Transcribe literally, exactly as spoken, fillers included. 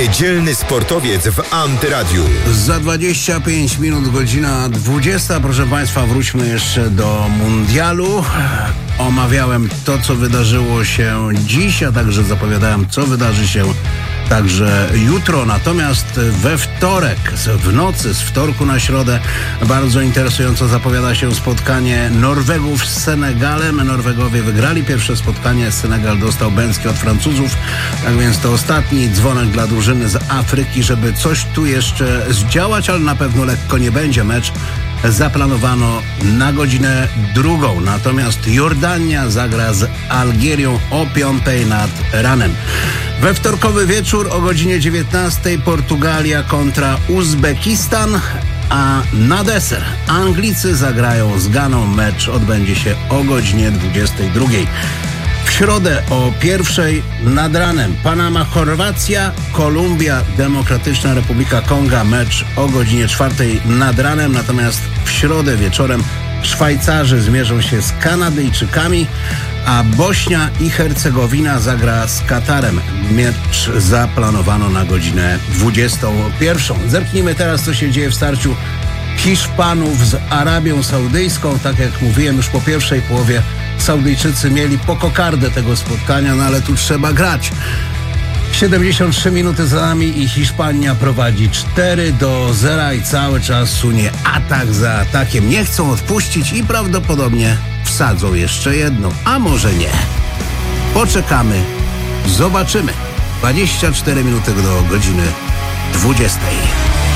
Niedzielny sportowiec w Antyradiu. Za dwadzieścia pięć minut, godzina dwudziesta. Proszę Państwa, wróćmy jeszcze do mundialu. Omawiałem to, co wydarzyło się dziś, a także zapowiadałem, co wydarzy się także jutro. Natomiast we wtorek, w nocy z wtorku na środę, bardzo interesująco zapowiada się spotkanie Norwegów z Senegalem. Norwegowie wygrali pierwsze spotkanie, Senegal dostał bęcki od Francuzów. Tak więc to ostatni dzwonek dla drużyny z Afryki, żeby coś tu jeszcze zdziałać, ale na pewno lekko nie będzie. Mecz zaplanowano na godzinę drugą. Natomiast Jordania zagra z Algierią o piątej nad ranem. We wtorkowy wieczór o godzinie dziewiętnastej Portugalia kontra Uzbekistan, a na deser Anglicy zagrają z Ganą. Mecz odbędzie się o godzinie dwudziestej drugiej. W środę o pierwszej nad ranem Panama, Chorwacja, Kolumbia, Demokratyczna Republika Konga. Mecz o godzinie czwartej nad ranem. Natomiast w środę wieczorem Szwajcarzy zmierzą się z Kanadyjczykami, a Bośnia i Hercegowina zagra z Katarem. Mecz zaplanowano na godzinę dwudziestą pierwszą. Zerknijmy teraz, co się dzieje w starciu Hiszpanów z Arabią Saudyjską. Tak jak mówiłem, już po pierwszej połowie Saudyjczycy mieli po kokardę tego spotkania, no ale tu trzeba grać. siedemdziesiąt trzy minuty za nami i Hiszpania prowadzi cztery do zera i cały czas sunie atak za atakiem. Nie chcą odpuścić i prawdopodobnie wsadzą jeszcze jedną, a może nie. Poczekamy, zobaczymy. dwadzieścia cztery minuty do godziny dwudziestej.